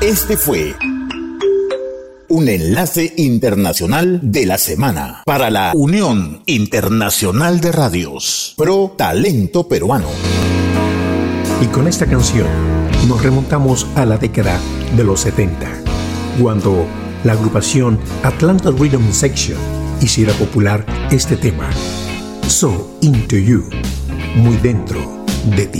Este fue un enlace internacional de la semana para la Unión Internacional de Radios Pro Talento Peruano. Y con esta canción nos remontamos a la década de los 70, cuando la agrupación Atlanta Rhythm Section hiciera popular este tema, So Into You, muy dentro de ti.